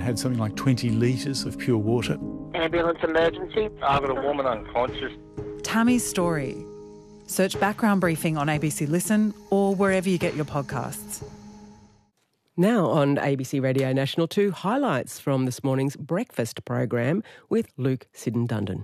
had something like 20 litres of pure water. Ambulance emergency. I've got a woman unconscious. Tammy's story. Search Background Briefing on ABC Listen or wherever you get your podcasts. Now on ABC Radio National 2, highlights from this morning's breakfast program with Luke Siddon-Dundon.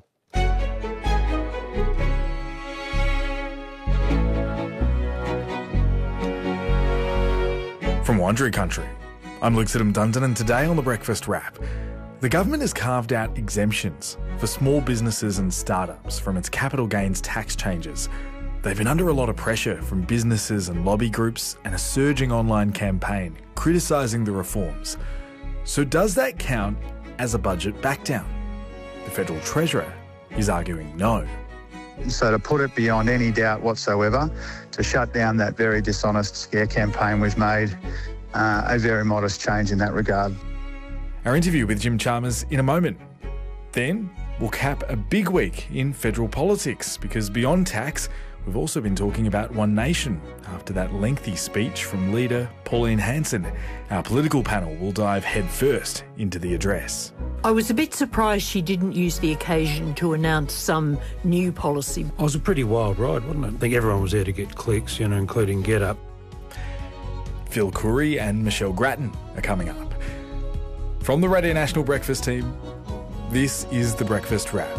From Wandjeri Country, I'm Luke Siddon-Dundon, and today on the Breakfast Wrap, the government has carved out exemptions for small businesses and startups from its capital gains tax changes. They've been under a lot of pressure from businesses and lobby groups and a surging online campaign criticising the reforms. So does that count as a budget backdown? The Federal Treasurer is arguing no. So to put it beyond any doubt whatsoever, to shut down that very dishonest scare campaign, we've made a very modest change in that regard. Our interview with Jim Chalmers in a moment. Then we'll cap a big week in federal politics because beyond tax, we've also been talking about One Nation after that lengthy speech from leader Pauline Hanson. Our political panel will dive headfirst into the address. I was a bit surprised she didn't use the occasion to announce some new policy. It was a pretty wild ride, wasn't it? I think everyone was there to get clicks, including GetUp. Phil Coorey and Michelle Grattan are coming up. From the Radio National Breakfast team, this is the Breakfast Wrap.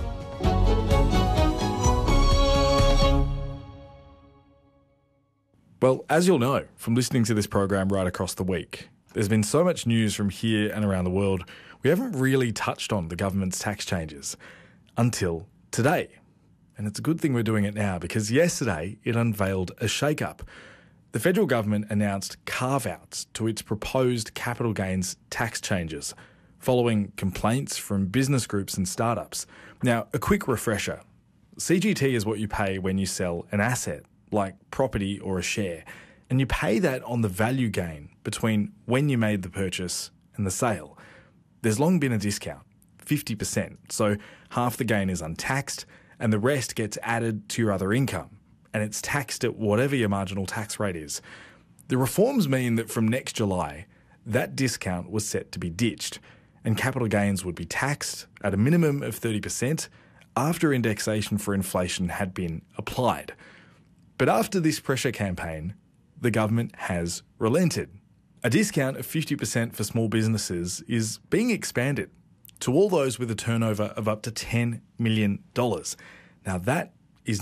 Well, as you'll know from listening to this program right across the week, there's been so much news from here and around the world, we haven't really touched on the government's tax changes until today. And it's a good thing we're doing it now because yesterday it unveiled a shake-up. The federal government announced carve-outs to its proposed capital gains tax changes following complaints from business groups and startups. Now, a quick refresher. CGT is what you pay when you sell an asset, like property or a share, and you pay that on the value gain between when you made the purchase and the sale. There's long been a discount, 50%, so half the gain is untaxed and the rest gets added to your other income, and it's taxed at whatever your marginal tax rate is. The reforms mean that from next July, that discount was set to be ditched, and capital gains would be taxed at a minimum of 30% after indexation for inflation had been applied. But after this pressure campaign, the government has relented. A discount of 50% for small businesses is being expanded to all those with a turnover of up to $10 million. Now that is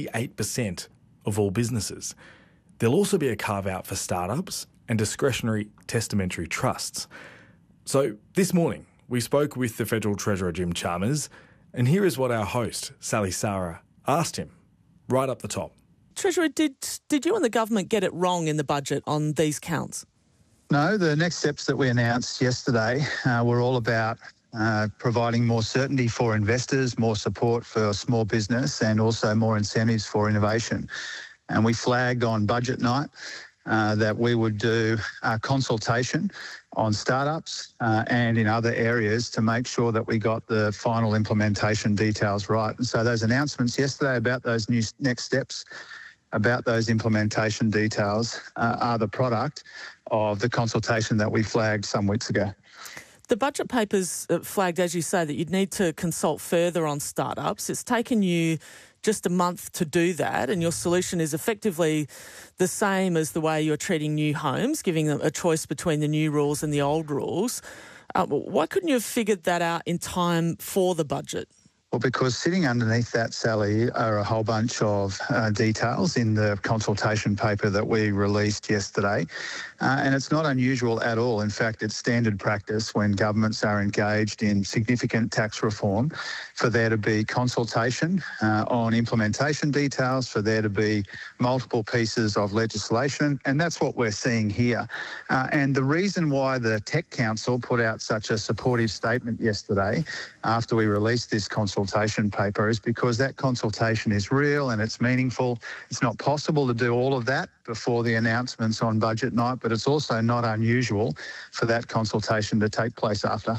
98% of all businesses. There'll also be a carve-out for startups and discretionary testamentary trusts. So this morning, we spoke with the Federal Treasurer Jim Chalmers, and here is what our host, Sally Sara, asked him right up the top. Treasurer, did you and the government get it wrong in the budget on these counts? No, the next steps that we announced yesterday were all about providing more certainty for investors, more support for small business, and also more incentives for innovation. And we flagged on budget night that we would do a consultation on startups and in other areas to make sure that we got the final implementation details right. And so those announcements yesterday about those new next steps, about those implementation details, are the product of the consultation that we flagged some weeks ago. The budget papers flagged, as you say, that you'd need to consult further on startups. It's taken you just a month to do that, and your solution is effectively the same as the way you're treating new homes, giving them a choice between the new rules and the old rules. Why couldn't you have figured that out in time for the budget? Well, because sitting underneath that, Sally, are a whole bunch of details in the consultation paper that we released yesterday. And it's not unusual at all. In fact, it's standard practice when governments are engaged in significant tax reform for there to be consultation on implementation details, for there to be multiple pieces of legislation. And that's what we're seeing here. And the reason why the Tech Council put out such a supportive statement yesterday after we released this consultation paper is because that consultation is real and it's meaningful. It's not possible to do all of that before the announcements on budget night, but it's also not unusual for that consultation to take place after.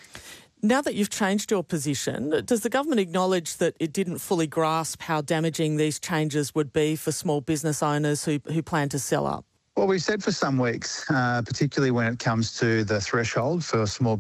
Now that you've changed your position, does the government acknowledge that it didn't fully grasp how damaging these changes would be for small business owners who plan to sell up? Well, we've said for some weeks, particularly when it comes to the threshold for small